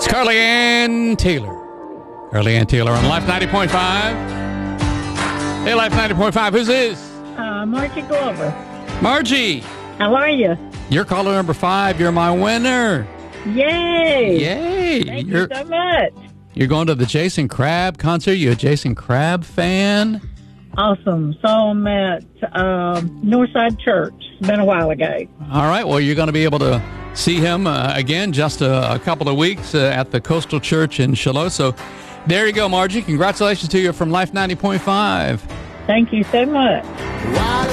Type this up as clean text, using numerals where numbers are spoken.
Carly Ann Taylor. Carly Ann Taylor on Life 90.5. Hey, Life 90.5, who's this? Margie Glover. Margie. How are you? You're caller number 5. You're my winner. Yay! Yay! Thank you so much. You're going to the Jason Crabb concert. You a Jason Crabb fan? Awesome. Saw him at Northside Church. It's been a while ago. All right. Well, you're going to be able to see him again just a couple of weeks at the Coastal Church in Shiloh. So there you go, Margie. Congratulations to you from Life 90.5. Thank you so much.